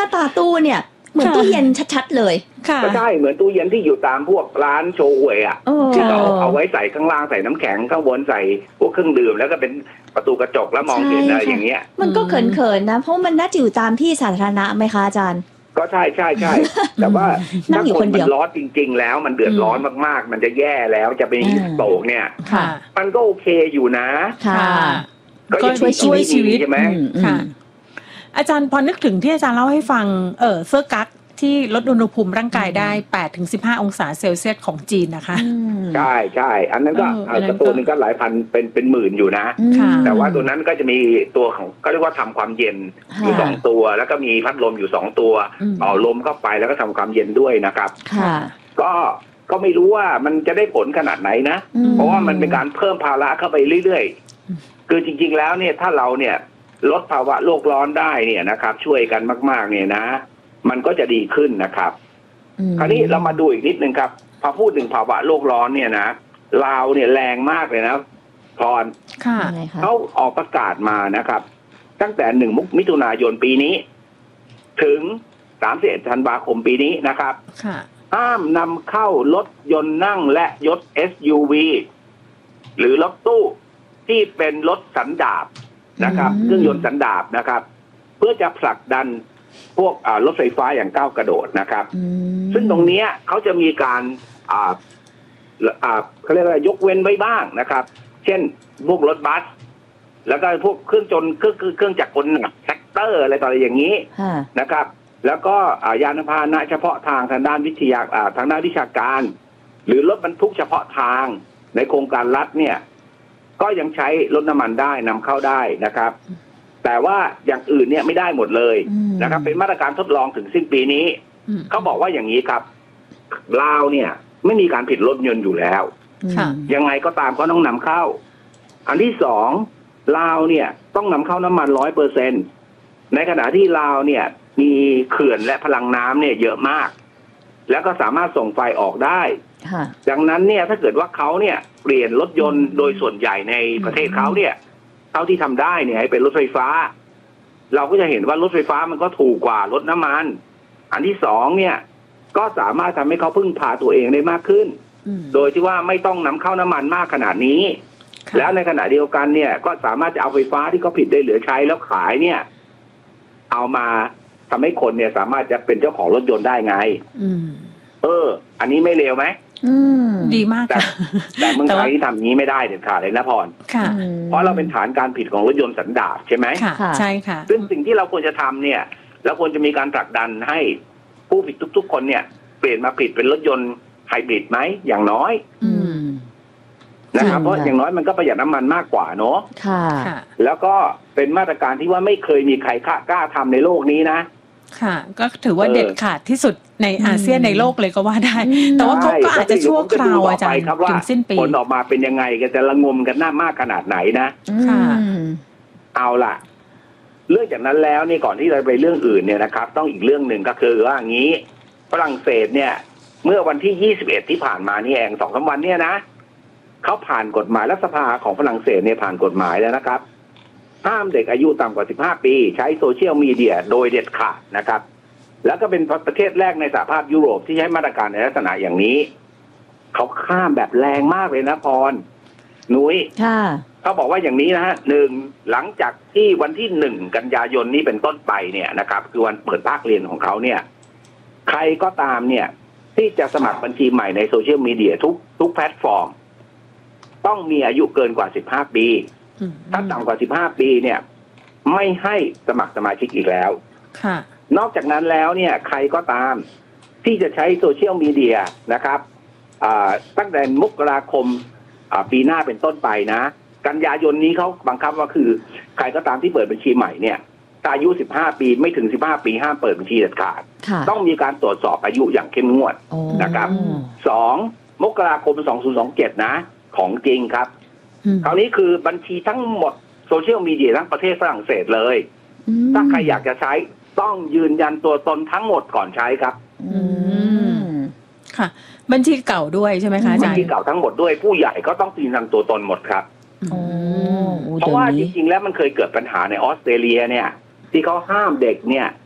าตาตู้เนี่ยเหมือนตู้เย็นชัดๆเลยก็ใช่เหมือนตู้เย็นที่อยู่ตามพวกร้านโชห่วยอ่ะที่เขาเอาไว้ใส่ข้างล่างใส่น้ำแข็งข้างบนใส่พวกเครื่องดื่มแล้วก็เป็นประตูกระจกแล้วมองเห็นอะไรอย่างเงี้ยมันก็เขินๆนะเพราะมันน่าจะอยู่ตามที่สาธารณะไหมคะอาจารย์ก็ใช่แต่ว่าถ้าคนมันร้อนจริงๆแล้วมันเดือดร้อนมากๆมันจะแย่แล้วจะเป็นฮิสโตกเนี่ยมันก็โอเคอยู่นะก็ช่วยชีวิตใช่ไหมค่ะอาจารย์พอนึกถึงที่อาจารย์เล่าให้ฟังเสื้อกั๊กที่ลดอุณหภูมิร่างกายได้ 8-15 องศาเซลเซียสของจีนนะคะใช่อันนั้นก็ตัวนึงก็หลายพันเป็นหมื่นอยู่นะแต่ว่าตัวนั้นก็จะมีตัวของก็เรียกว่าทำความเย็นอยู่2ตัวแล้วก็มีพัดลมอยู่2ตัวเป่าลมเข้าไปแล้วก็ทำความเย็นด้วยนะครับก็ไม่รู้ว่ามันจะได้ผลขนาดไหนนะเพราะว่ามันเป็นการเพิ่มภาระเข้าไปเรื่อยๆคือจริงๆแล้วเนี่ยถ้าเราเนี่ยลดภาวะโลกร้อนได้เนี่ยนะครับช่วยกันมากๆเนี่ยนะมันก็จะดีขึ้นนะครับคราวนี้เรามาดูอีกนิดนึงครับพอพูดถึงภาวะโลกร้อนเนี่ยนะลาวเนี่ยแรงมากเลยนะพรเขาออกประกาศมานะครับตั้งแต่1 มิถุนายนปีนี้ถึง31 ธันวาคมปีนี้นะครับห้ามนำเข้ารถยนต์นั่งและยนต์ SUV หรือรถตู้ที่เป็นรถสันดาปนะครับเครื่องยนต์สันดาปนะครับเพื่อจะผลักดันพวกรถไฟฟ้าอย่างก้าวกระโดดนะครับซึ่งตรงนี้เขาจะมีการเขาเรียกว่ายกเว้นไว้บ้างนะครับเช่นพวกรถบัสแล้วก็พวกเครื่องจักรกลหนักแทรกเตอร์อะไรต่ออะไรอย่างนี้นะครับแล้วก็ยานพาหนะเฉพาะทางทางด้านทางด้านวิชาการหรือรถบรรทุกเฉพาะทางในโครงการรัฐเนี่ยก็ยังใช้รถน้ำมันได้นำเข้าได้นะครับแต่ว่าอย่างอื่นเนี่ยไม่ได้หมดเลยนะครับเป็นมาตรการทดลองถึงสิ้นปีนี้เขาบอกว่าอย่างนี้ครับลาวเนี่ยไม่มีการผิดรถยนต์อยู่แล้วยังไงก็ตามก็ต้องนำเข้าอันที่สองลาวเนี่ยต้องนำเข้าน้ำมัน 100% ในขณะที่ลาวเนี่ยมีเขื่อนและพลังน้ำเนี่ยเยอะมากแล้วก็สามารถส่งไฟออกได้ดังนั้นเนี่ยถ้าเกิดว่าเขาเนี่ยเปลี่ยนรถยนต์โดยส่วนใหญ่ในประเทศเขาเนี่ยเท่าที่ทำได้เนี่ยให้เป็นรถไฟฟ้าเราก็จะเห็นว่ารถไฟฟ้ามันก็ถูกกว่ารถน้ำมันอันที่สองเนี่ยก็สามารถทำให้เขาพึ่งพาตัวเองได้มากขึ้นโดยที่ว่าไม่ต้องนำเข้าน้ำมันมากขนาดนี้แล้วในขณะเดียวกันเนี่ยก็สามารถจะเอาไฟฟ้าที่เขาผลิตได้เหลือใช้แล้วขายเนี่ยเอามาทำให้คนเนี่ยสามารถจะเป็นเจ้าของรถยนต์ได้ไงอันนี้ไม่เลวไหมดีมากแต่เมืองไทยที่ทำนี้ไม่ได้เด็ดขาดเลยนะพรเพราะเราเป็นฐานการผิดของรถยนต์สันดาปใช่ไหมใช่ค่ะซึ่งสิ่งที่เราควรจะทำเนี่ยเราควรจะมีการผลักดันให้ผู้ผิดทุกๆคนเนี่ยเปลี่ยนมาผลิตเป็นรถยนต์ไฮบริดไหมอย่างน้อยนะครับเพราะอย่างน้อยมันก็ประหยัดน้ำมันมากกว่าเนาะแล้วก็เป็นมาตรการที่ว่าไม่เคยมีใครกล้าทำในโลกนี้นะค่ะก็ถือว่าเด็ดขาดที่สุดในอาเซียนในโลกเลยก็ว่าได้แต่ว่าเขาก็อาจจะชั่วคราวอาจารย์ถึงสิ้นปีผลออกมาเป็นยังไงก็จะระงมกันหน้ามากขนาดไหนนะค่ะเอาล่ะเรื่องจากนั้นแล้วนี่ก่อนที่จะไปเรื่องอื่นเนี่ยนะครับต้องอีกเรื่องหนึ่งก็คือว่างี้ฝรั่งเศสเนี่ยเมื่อวันที่21ที่ผ่านมานี่เอง 2-3 วันเนี่ยนะเขาผ่านกฎหมายรัฐสภาของฝรั่งเศสเนี่ยผ่านกฎหมายแล้วนะครับห้ามเด็กอายุต่ำกว่า15ปีใช้โซเชียลมีเดียโดยเด็ดขาดนะครับแล้วก็เป็นประเทศแรกในสหภาพยุโรปที่ใช้มาตรการในลักษณะอย่างนี้เขาข้ามแบบแรงมากเลยนะพรนุ้ยเขาบอกว่าอย่างนี้นะฮะ1หลังจากที่วันที่1 กันยายนนี้เป็นต้นไปเนี่ยนะครับคือวันเปิดภาคเรียนของเขาเนี่ยใครก็ตามเนี่ยที่จะสมัครบัญชีใหม่ในโซเชียลมีเดียทุกแพลตฟอร์มต้องมีอายุเกินกว่า15ปีถ้าต่ำกว่า15ปีเนี่ยไม่ให้สมัครสมาชิกอีกแล้วนอกจากนั้นแล้วเนี่ยใครก็ตามที่จะใช้โซเชียลมีเดียนะครับตั้งแต่มกราคมปีหน้าเป็นต้นไปนะกันยายนนี้เขาบังคับว่าคือใครก็ตามที่เปิดบัญชีใหม่เนี่ยอายุ15ปีไม่ถึง15ปีห้ามเปิดบัญชีเด็ดขาดต้องมีการตรวจสอบอายุอย่างเข้มงวดนะครับ2มกราคม2027นะของจริงครับคราวนี้คือบัญชีทั้งหมดโซเชียลมีเดียทั้งประเทศฝรั่งเศสเลยถ้าใครอยากจะใช้ต้องยืนยันตัวตนทั้งหมดก่อนใช้ครับค่ะบัญชีเก่าด้วยใช่ไหมคะอาจารย์บัญชีเก่าทั้งหมดด้วยผู้ใหญ่ก็ต้องยืนยันตัวตนหมดครับเพราะว่าจริงๆแล้วมันเคยเกิดปัญหาในออสเตรเลียเนี่ยที่เขาห้ามเด็กเนี่ย